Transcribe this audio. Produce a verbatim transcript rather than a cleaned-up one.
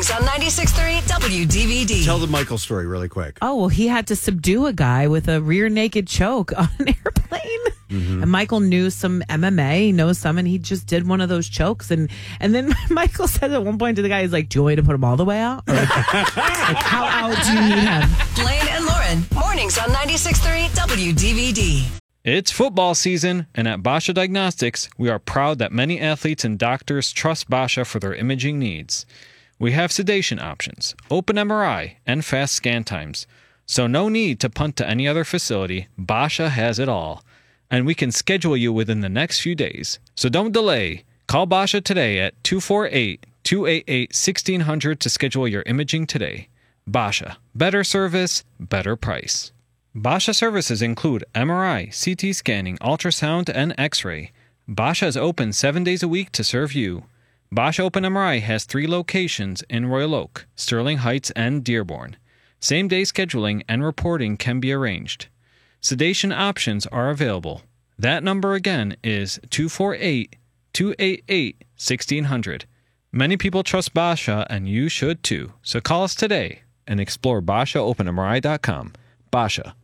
Mornings on ninety-six point three W D V D. Tell the Michael story really quick. Oh, well, he had to subdue a guy with a rear naked choke on an airplane. Mm-hmm. And Michael knew some M M A, he knows some, and he just did one of those chokes. And and then Michael said at one point to the guy, he's like, do you want me to put him all the way out? Or like, like, how out do you need him? Blaine and Lauren, mornings on ninety-six point three W D V D. It's football season, and at Basha Diagnostics, we are proud that many athletes and doctors trust Basha for their imaging needs. We have sedation options, open M R I, and fast scan times. So no need to punt to any other facility. Basha has it all. And we can schedule you within the next few days. So don't delay. Call Basha today at two four eight, two eight eight, one six zero zero to schedule your imaging today. Basha. Better service, better price. Basha services include M R I, C T scanning, ultrasound, and X-ray. Basha is open seven days a week to serve you. Basha Open M R I has three locations in Royal Oak, Sterling Heights, and Dearborn. Same-day scheduling and reporting can be arranged. Sedation options are available. That number again is two four eight, two eight eight, one six zero zero. Many people trust Basha, and you should too. So call us today and explore Basha Open M R I dot com. Basha.